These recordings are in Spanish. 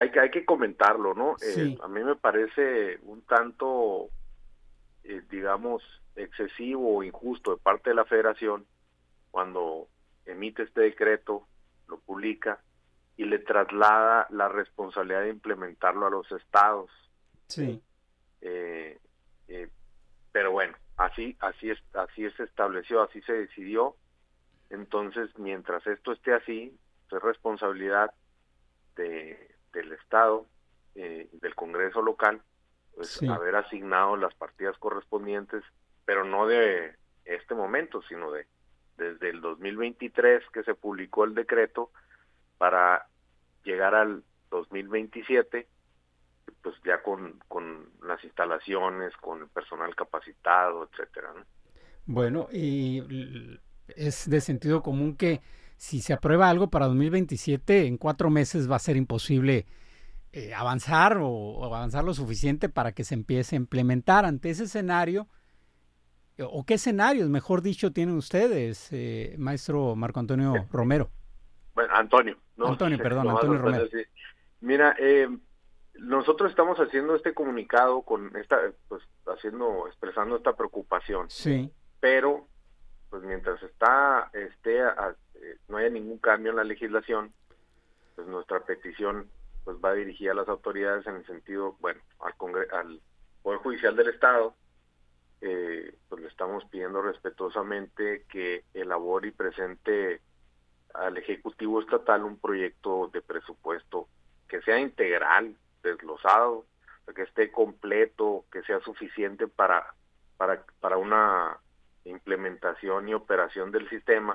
hay que comentarlo, ¿no? Sí, A mí me parece un tanto, digamos, excesivo o injusto de parte de la Federación cuando emite este decreto, lo publica y le traslada la responsabilidad de implementarlo a los estados. sí. Eh, eh, pero bueno, así se estableció, así se decidió. Entonces, mientras esto esté así, es responsabilidad del Estado, del Congreso local, pues Sí, haber asignado las partidas correspondientes, pero no de este momento, sino desde el 2023 que se publicó el decreto para llegar al 2027, pues ya con las instalaciones, con el personal capacitado, etcétera, ¿no? bueno, es de sentido común que si se aprueba algo para 2027, en 4 meses va a ser imposible avanzar o avanzar lo suficiente para que se empiece a implementar. Ante ese escenario, o qué escenarios, mejor dicho, tienen ustedes, maestro Marco Antonio Romero. Bueno, Antonio, no Antonio, sé, perdón, nomás Antonio Antonio, Romero. sí. Mira, nosotros estamos haciendo este comunicado con pues expresando esta preocupación, Sí, pero pues mientras no haya ningún cambio en la legislación, pues nuestra petición pues va dirigida a las autoridades en el sentido, bueno, al Poder Judicial del Estado, pues le estamos pidiendo respetuosamente que elabore y presente al Ejecutivo Estatal un proyecto de presupuesto que sea integral, desglosado, que esté completo, que sea suficiente para una implementación y operación del sistema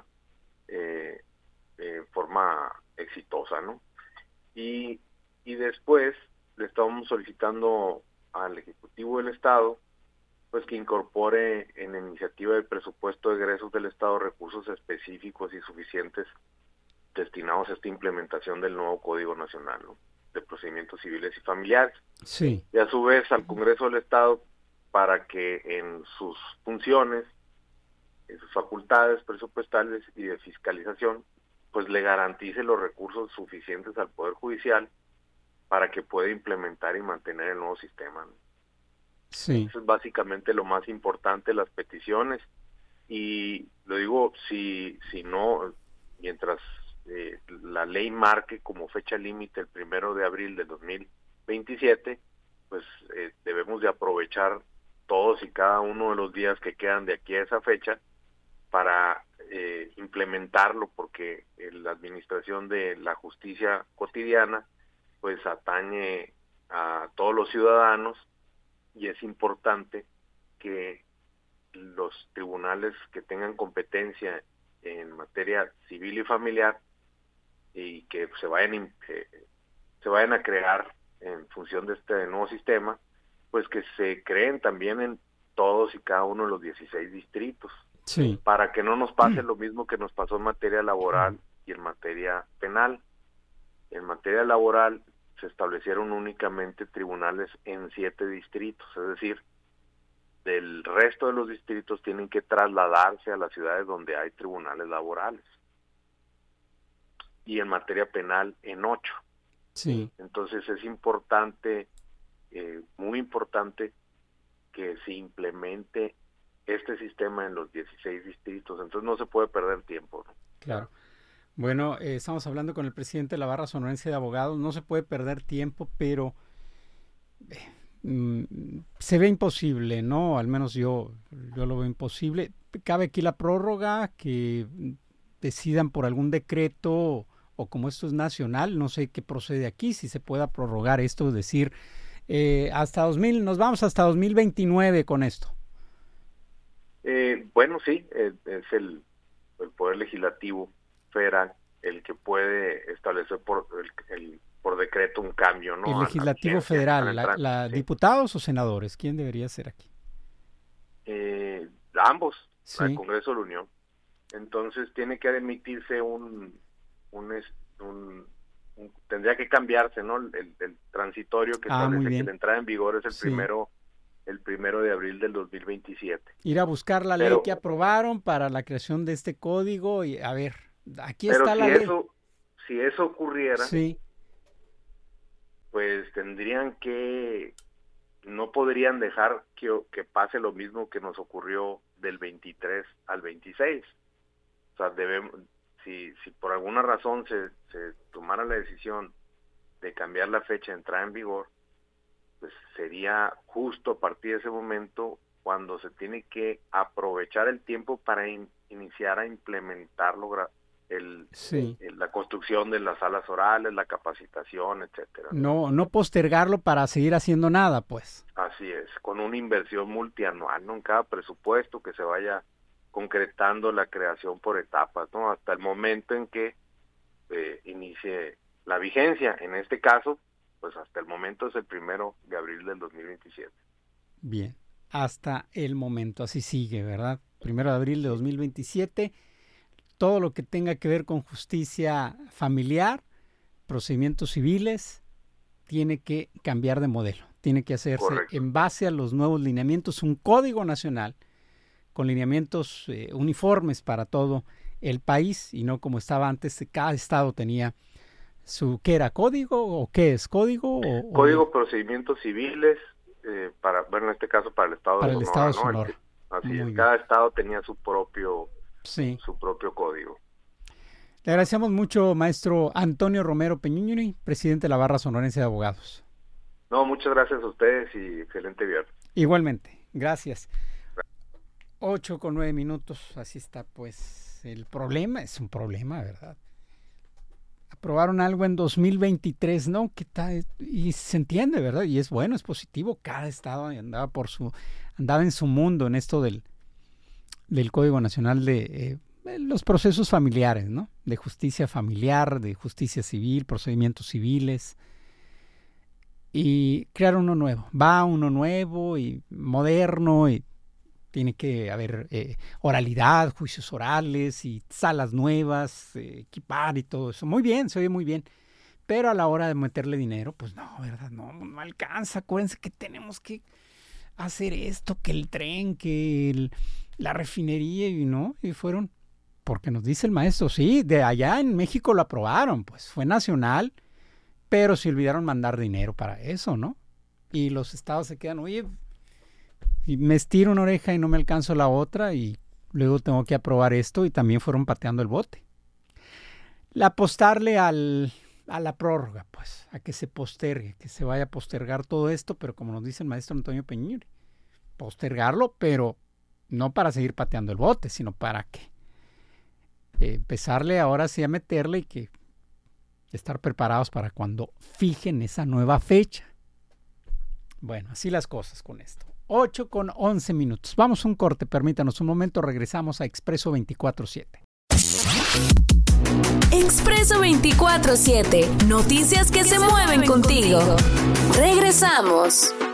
en forma exitosa, ¿no? Y después le estamos solicitando al Ejecutivo del Estado pues que incorpore en la iniciativa de presupuesto de egresos del Estado recursos específicos y suficientes destinados a esta implementación del nuevo Código Nacional, ¿no?, de Procedimientos Civiles y Familiares. sí, Y a su vez al Congreso del Estado para que en sus funciones, en sus facultades presupuestales y de fiscalización, pues le garantice los recursos suficientes al Poder Judicial para que pueda implementar y mantener el nuevo sistema, ¿no? sí, Eso es básicamente lo más importante, las peticiones. Y lo digo, si no, mientras la ley marque como fecha límite el 1 de abril de 2027, pues debemos de aprovechar todos y cada uno de los días que quedan de aquí a esa fecha para implementarlo, porque la administración de la justicia cotidiana pues atañe a todos los ciudadanos y es importante que los tribunales que tengan competencia en materia civil y familiar y que se vayan a crear en función de este nuevo sistema, pues que se creen también en todos y cada uno de los 16 distritos, sí, para que no nos pase lo mismo que nos pasó en materia laboral y en materia penal. En materia laboral se establecieron únicamente tribunales en 7 distritos, es decir, del resto de los distritos tienen que trasladarse a las ciudades donde hay tribunales laborales. Y en materia penal en 8. sí. Entonces es importante, muy importante, que se implemente este sistema en los 16 distritos. Entonces no se puede perder tiempo, ¿no? Claro. Bueno, estamos hablando con el presidente de la Barra Sonorense de Abogados. No se puede perder tiempo, pero se ve imposible, ¿no? Al menos yo lo veo imposible. Cabe aquí la prórroga, que decidan por algún decreto o como esto es nacional, no sé qué procede aquí, si se pueda prorrogar esto, es decir, nos vamos hasta 2029 con esto. Bueno, sí, es el Poder Legislativo Federal el que puede establecer por decreto un cambio, El ¿no?, a la legislativo vigencia, a la federal, entrada. Sí. diputados o senadores, ¿quién debería ser aquí? Ambos, al Sí, Congreso de la Unión. Entonces tiene que emitirse tendría que cambiarse, ¿no?, el transitorio que muy establece que la bien, entrada en vigor es sí. el 1 de abril del 2027. Ir a buscar la ley que Pero, aprobaron para la creación de este código y a ver, aquí pero está la ley. si eso ocurriera, Sí, pues no podrían dejar que pase lo mismo que nos ocurrió del 23 al 26. O sea, si por alguna razón se tomara la decisión de cambiar la fecha de entrada en vigor, pues sería justo a partir de ese momento cuando se tiene que aprovechar el tiempo para iniciar a implementarlo, la construcción de las salas orales, la capacitación, etcétera. No postergarlo para seguir haciendo nada, pues. Así es, con una inversión multianual, ¿no? En cada presupuesto que se vaya concretando la creación por etapas, ¿no? Hasta el momento en que inicie la vigencia. En este caso, pues hasta el momento es el 1 de abril del 2027. Bien, hasta el momento, así sigue, ¿verdad? 1 de abril de 2027, todo lo que tenga que ver con justicia familiar, procedimientos civiles, tiene que cambiar de modelo, tiene que hacerse Correcto. En base a los nuevos lineamientos, un código nacional con lineamientos uniformes para todo el país y no como estaba antes, cada estado tenía ¿qué era? ¿Código o qué es? ¿Código? Código de Procedimientos Civiles, en este caso para el estado de Sonora. El estado de Sonora. ¿no? Así es, cada estado tenía su propio código. Le agradecemos mucho, maestro Antonio Romero Peñuñuri, presidente de la Barra Sonorense de Abogados. No, muchas gracias a ustedes y excelente viernes. Igualmente, gracias. 8:09, así está pues el problema, es un problema, ¿verdad? Aprobaron algo en 2023, ¿no? Y se entiende, ¿verdad? Y es bueno, es positivo, cada estado andaba en su mundo en esto del Código Nacional de los procesos familiares, ¿no? De justicia familiar, de justicia civil, procedimientos civiles. Y crearon uno nuevo. Va uno nuevo y moderno y tiene que haber oralidad, juicios orales y salas nuevas, equipar y todo eso. Muy bien, se oye muy bien. Pero a la hora de meterle dinero, pues no, ¿verdad? No alcanza. Acuérdense que tenemos que hacer esto, que el tren, que la refinería y fueron, porque nos dice el maestro, sí, de allá en México lo aprobaron, pues fue nacional, pero se olvidaron mandar dinero para eso, ¿no? Y los estados se quedan, oye, y me estiro una oreja y no me alcanzo la otra y luego tengo que aprobar esto y también fueron pateando el bote. Apostarle a la prórroga, pues, a que se postergue, que se vaya a postergar todo esto, pero como nos dice el maestro Antonio Peñuñuri, postergarlo, pero no para seguir pateando el bote, sino para que empezarle ahora sí a meterle y que estar preparados para cuando fijen esa nueva fecha. Bueno, así las cosas con esto. 8:11. Vamos a un corte, permítanos un momento, regresamos a Expreso 24/7. Expreso 24/7, noticias que se mueven contigo. Regresamos.